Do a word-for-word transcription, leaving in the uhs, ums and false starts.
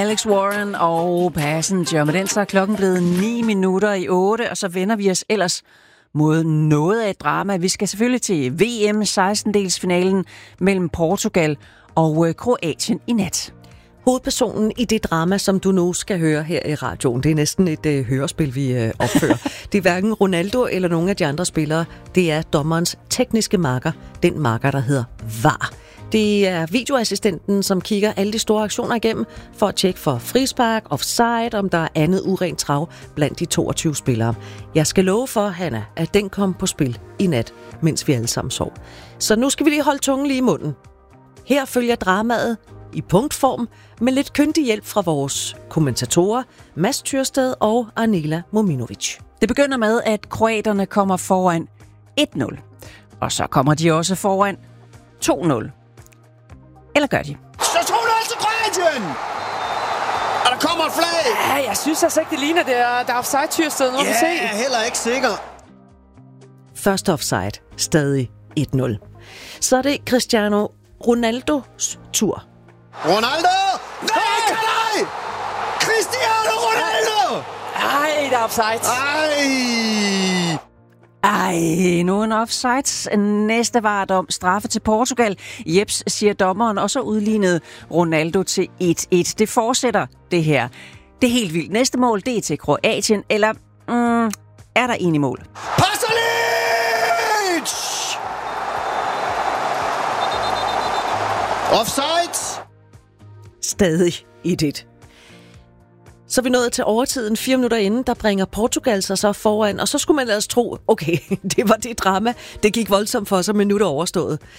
Alex Warren og Passenger. Med den så er klokken blevet ni minutter i otte, og så vender vi os ellers mod noget af et drama. Vi skal selvfølgelig til V M sekstendedelsfinalen mellem Portugal og Kroatien i nat. Hovedpersonen i det drama, som du nu skal høre her i radioen, det er næsten et øh, hørespil, vi øh, opfører. Det er hverken Ronaldo eller nogen af de andre spillere. Det er dommerens tekniske marker, den marker, der hedder V A R. Det er videoassistenten, som kigger alle de store aktioner igennem for at tjekke for frispark, offside, om der er andet urent trav blandt de toogtyve spillere. Jeg skal love for, Hanna, at den kom på spil i nat, mens vi alle sammen sov. Så nu skal vi lige holde tungen lige i munden. Her følger dramaet i punktform med lidt kyndig hjælp fra vores kommentatorer, Mads Tyrsted og Arnela Mominovic. Det begynder med, at kroaterne kommer foran et nul. Og så kommer de også foran to nul. Eller gør de? Så to nul til Kroatien! Og der kommer et flag! Ja, jeg synes altså ikke, det ligner, det er, der er offside, Tyrsted. Nu ja, vi se. jeg er heller ikke sikker. Først offside, stadig et nul. Så er det Cristiano Ronaldos tur. Ronaldo! Nej, nej! Cristiano Ronaldo! Ej, der er offside. Ej! Ej, nu en offside. Næste var dom straffe til Portugal. Jeps, siger dommeren, og så udlignede Ronaldo til et et. Det fortsætter det her. Det er helt vildt. Næste mål, det er til Kroatien. Eller mm, er der en i mål? Pasalic! Offside! Stadig et et. Så er vi nået til overtiden fire minutter inden, der bringer Portugal sig så foran, og så skulle man ellers tro, okay, det var det drama, det gik voldsomt for sig, minutter overstået.